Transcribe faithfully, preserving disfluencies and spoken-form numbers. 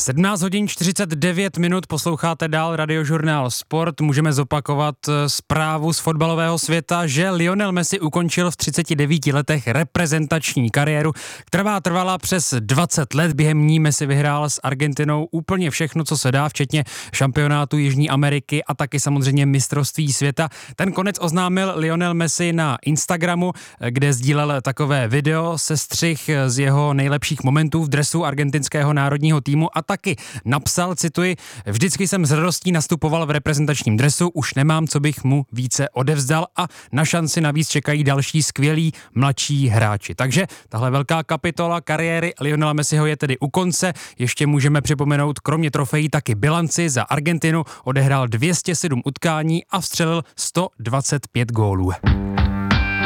sedmnáct hodin čtyřicet devět minut, posloucháte dál Radiožurnál Sport. Můžeme zopakovat zprávu z fotbalového světa, že Lionel Messi ukončil v třiceti devíti letech reprezentační kariéru, která trvala přes dvacet let. Během ní Messi vyhrál s Argentinou úplně všechno, co se dá, včetně šampionátu Jižní Ameriky a taky samozřejmě mistrovství světa. Ten konec oznámil Lionel Messi na Instagramu, kde sdílel takové video, sestřih z jeho nejlepších momentů v dresu argentinského národního týmu a taky napsal, cituji, vždycky jsem s radostí nastupoval v reprezentačním dresu, už nemám, co bych mu více odevzdal a na šanci navíc čekají další skvělí mladší hráči. Takže tahle velká kapitola kariéry Lionela Messiho je tedy u konce. Ještě můžeme připomenout, kromě trofejí taky bilanci. Za Argentinu odehrál dvě stě sedm utkání a vstřelil sto dvacet pět gólů.